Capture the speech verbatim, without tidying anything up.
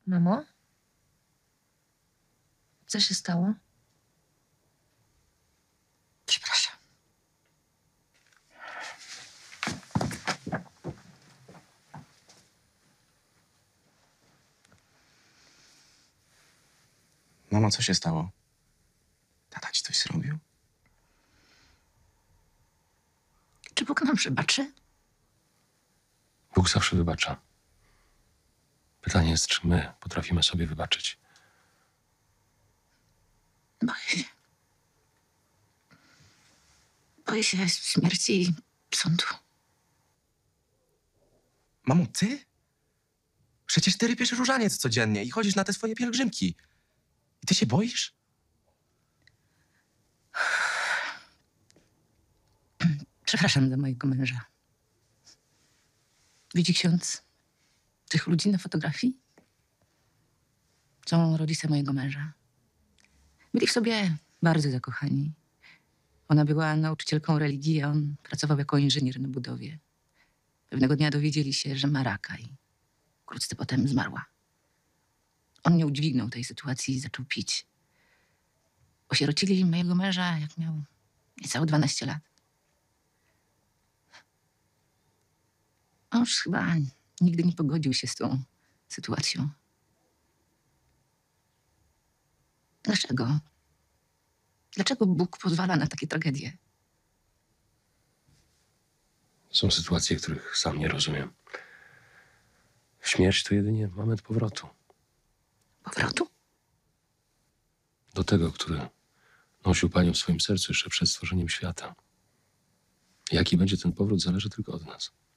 Mamo? Co się stało? Przepraszam. Mamo, co się stało? Tata ci coś zrobił? Czy Bóg nam przebaczy? Bóg zawsze wybacza. Pytanie jest, czy my potrafimy sobie wybaczyć. Boję się. Boję się śmierci i sądu. Mamo, ty? Przecież ty rypiesz różaniec codziennie i chodzisz na te swoje pielgrzymki. I ty się boisz? Przepraszam za mojego męża. Widzi ksiądz tych ludzi na fotografii? Są rodzice mojego męża. Byli w sobie bardzo zakochani. Ona była nauczycielką religii, a on pracował jako inżynier na budowie. Pewnego dnia dowiedzieli się, że ma raka i wkrótce potem zmarła. On nie udźwignął tej sytuacji i zaczął pić. Osierocili mojego męża, jak miał niecałe dwanaście lat. Mąż chyba nigdy nie pogodził się z tą sytuacją. Dlaczego? Dlaczego Bóg pozwala na takie tragedie? Są sytuacje, których sam nie rozumiem. Śmierć to jedynie moment powrotu. Powrotu? Do tego, który nosił Panią w swoim sercu jeszcze przed stworzeniem świata. Jaki będzie ten powrót, zależy tylko od nas.